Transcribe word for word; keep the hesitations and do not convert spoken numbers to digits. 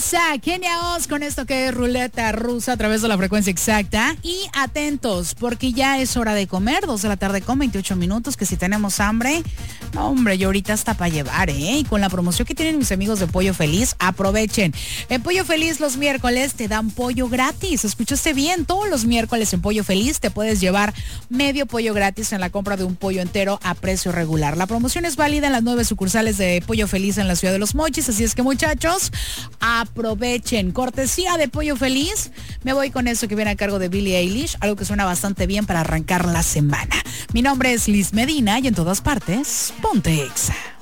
Exa, Kenia Oz con esto que es ruleta rusa a través de la frecuencia exacta. Y atentos, porque ya es hora de comer, dos de la tarde con veintiocho minutos, que si tenemos hambre, no, hombre, yo ahorita hasta para llevar, ¿eh? Y con la promoción que tienen mis amigos de Pollo Feliz, aprovechen. En Pollo Feliz los miércoles te dan pollo gratis. ¿Escuchaste bien? Todos los miércoles en Pollo Feliz te puedes llevar medio pollo gratis en la compra de un pollo entero a precio regular. La promoción es válida en las nueve sucursales de Pollo Feliz en la ciudad de Los Mochis, así es que muchachos, aprovechen. Cortesía de Pollo Feliz. Me voy con eso que viene a cargo de Billie Eilish, algo que suena bastante bien para arrancar la semana. Mi nombre es Liz Medina y en todas partes, ponte Exa.